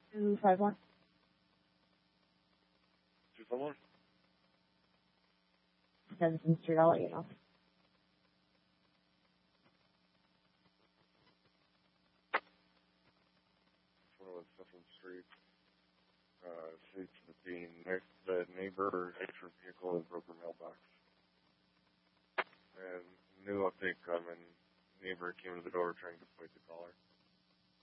251. 251? Denison Street, I'll let you know. Street, seats to the neighbor extra vehicle and broker mailbox. And new update coming. Neighbor came to the door trying to fight the caller.